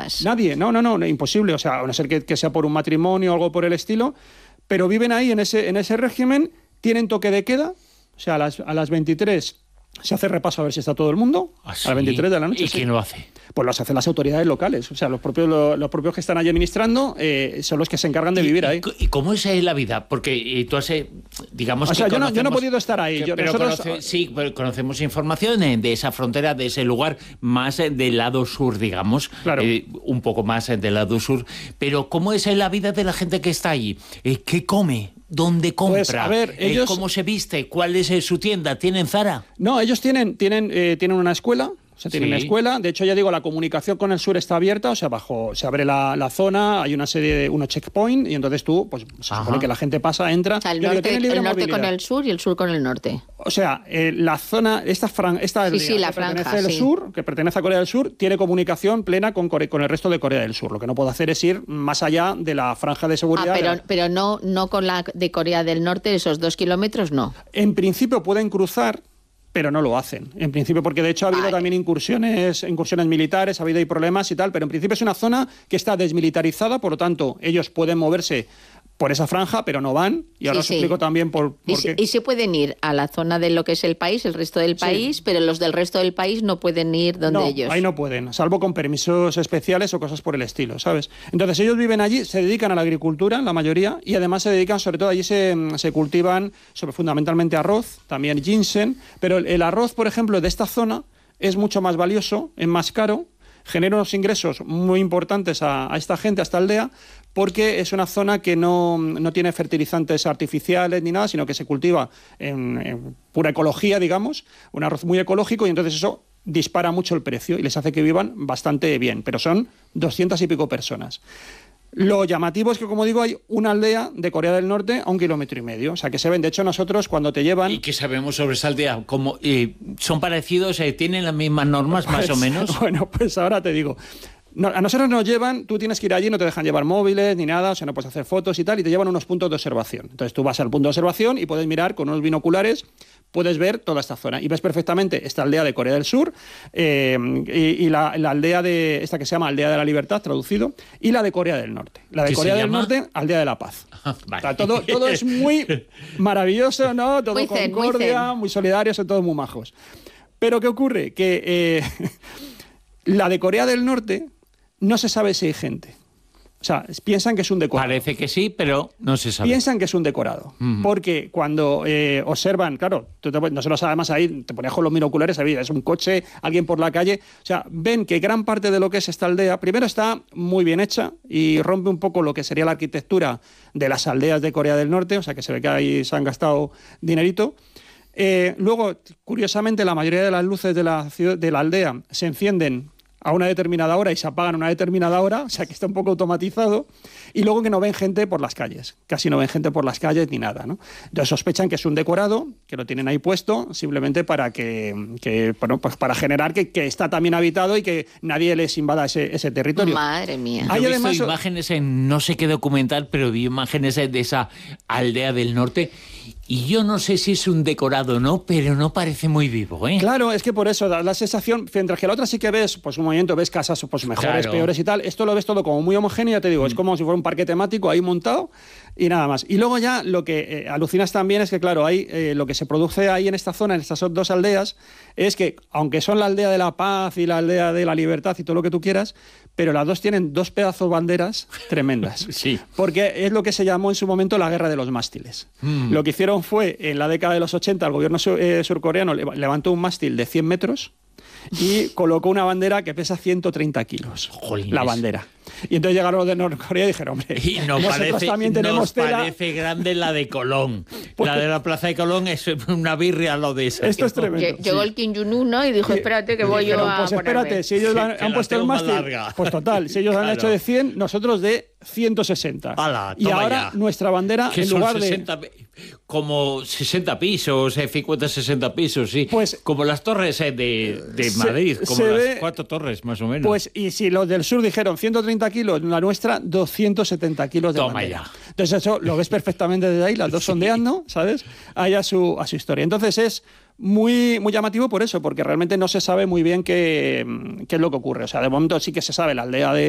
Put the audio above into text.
personas. Nadie, no, imposible. O sea, a no ser que sea por un matrimonio o algo por el estilo, pero viven ahí en ese régimen, tienen toque de queda, o sea, a las 23 se hace repaso a ver si está todo el mundo, ¿Ah, sí? a las 23 de la noche. ¿Y quién lo hace? Pues los hacen las autoridades locales, o sea, los propios que están allí administrando son los que se encargan de vivir ahí. ¿Y cómo es la vida? Porque tú has, digamos... O sea, que yo no he podido estar ahí. Pero conocemos información de esa frontera, de ese lugar más del lado sur, digamos, claro. Un poco más del lado sur. Pero ¿cómo es la vida de la gente que está allí? ¿Qué come? ¿Dónde compra? Pues, a ver, ellos... ¿Cómo se viste? ¿Cuál es su tienda? ¿Tienen Zara? No, ellos tienen una escuela. O sea, tienen una escuela. De hecho, ya digo, la comunicación con el sur está abierta. O sea, se abre la zona, hay una serie de unos checkpoints y entonces tú, pues se supone que la gente pasa, entra. O sea, el norte con el sur y el sur con el norte. O sea, la zona, esta aldea la franja, pertenece al sur, que pertenece a Corea del Sur, tiene comunicación plena con el resto de Corea del Sur. Lo que no puede hacer es ir más allá de la franja de seguridad. Pero no con la de Corea del Norte, esos 2 kilómetros, no. En principio pueden cruzar, pero no lo hacen. En principio, porque de hecho ha habido también incursiones militares, ha habido ahí problemas y tal, pero en principio es una zona que está desmilitarizada, por lo tanto, ellos pueden moverse por esa franja, pero no van. Y ahora os explico también por qué. Y se pueden ir a la zona de lo que es el país, el resto del país, pero los del resto del país no pueden ir donde ellos. Ahí no pueden, salvo con permisos especiales o cosas por el estilo, ¿sabes? Entonces ellos viven allí, se dedican a la agricultura, la mayoría, y además se dedican, sobre todo allí se cultivan fundamentalmente arroz, también ginseng, pero el arroz, por ejemplo, de esta zona es mucho más valioso, es más caro, genera unos ingresos muy importantes a esta gente, a esta aldea, porque es una zona que no tiene fertilizantes artificiales ni nada, sino que se cultiva en pura ecología, digamos, un arroz muy ecológico, y entonces eso dispara mucho el precio y les hace que vivan bastante bien, pero son 200 y pico personas. Lo llamativo es que, como digo, hay una aldea de Corea del Norte a 1,5 kilómetros, o sea, que se ven. De hecho, nosotros cuando te llevan... ¿Y qué sabemos sobre esa aldea? ¿Son parecidos? ¿Tienen las mismas normas, más o menos? Bueno, pues ahora te digo... a nosotros nos llevan, tú tienes que ir allí, no te dejan llevar móviles ni nada, o sea, no puedes hacer fotos y tal, y te llevan a unos puntos de observación. Entonces tú vas al punto de observación y puedes mirar con unos binoculares, puedes ver toda esta zona y ves perfectamente esta aldea de Corea del Sur y la aldea de esta que se llama Aldea de la Libertad, traducido, y la de Corea del Norte. La de Corea del Norte, Aldea de la Paz. Vale. O sea, todo es muy maravilloso, ¿no? Todo concordia, muy solidarios, son todos muy majos. Pero ¿qué ocurre? Que la de Corea del Norte no se sabe si hay gente. O sea, piensan que es un decorado. Parece que sí, pero no se sabe. Piensan que es un decorado. Porque cuando observan, claro, nosotros además ahí te ponías con los binoculares, es un coche, alguien por la calle, o sea, ven que gran parte de lo que es esta aldea, primero está muy bien hecha y rompe un poco lo que sería la arquitectura de las aldeas de Corea del Norte, o sea, que se ve que ahí se han gastado dinerito. Luego, curiosamente, la mayoría de las luces de la aldea se encienden a una determinada hora y se apagan a una determinada hora, o sea que está un poco automatizado, y luego que no ven gente por las calles, casi no ven gente por las calles ni nada, ¿no? Entonces sospechan que es un decorado, que lo tienen ahí puesto, simplemente para pues para generar que está también habitado y que nadie les invada ese territorio. Madre mía. Yo he visto imágenes en no sé qué documental, pero vi imágenes de esa aldea del norte. Y yo no sé si es un decorado o no, pero no parece muy vivo, ¿eh? Claro, es que por eso da la sensación, mientras que la otra sí que ves, pues un momento ves casas pues mejores, peores y tal, esto lo ves todo como muy homogéneo, ya te digo, es como si fuera un parque temático ahí montado y nada más. Y luego ya lo que alucinas también es que, claro, hay lo que se produce ahí en esta zona, en estas dos aldeas, es que, aunque son la aldea de la paz y la aldea de la libertad y todo lo que tú quieras, pero las dos tienen dos pedazos banderas tremendas. Sí. Porque es lo que se llamó en su momento la guerra de los mástiles. Lo que hicieron fue, en la década de los 80, el gobierno surcoreano levantó un mástil de 100 metros y colocó una bandera que pesa 130 kilos. Jolines. La bandera. Y entonces llegaron los de Norcorea y dijeron, hombre, y nosotros también tenemos tela. Parece grande la de Colón. La de la Plaza de Colón es una birria lo de esa. Esto es tremendo. Llegó el Kim Jong-un, ¿no? Y dijo, espérate que voy yo a pues espérate, ponerme. si ellos han puesto el mástil, pues total, si ellos han hecho de 100, nosotros de 160. Ala, y ahora nuestra bandera, que en son lugar 60, de... como 60 pisos, 50-60 pisos, sí. Pues, como las torres de Madrid, como las 4 torres, más o menos. Pues, y si los del sur dijeron 130 kilos, la nuestra 270 kilos de bandera. Ya. Entonces eso lo ves perfectamente desde ahí, las dos sondeando, ¿sabes? Ahí a su historia. Entonces es muy, muy llamativo por eso, porque realmente no se sabe muy bien qué es lo que ocurre. O sea, de momento sí que se sabe la aldea de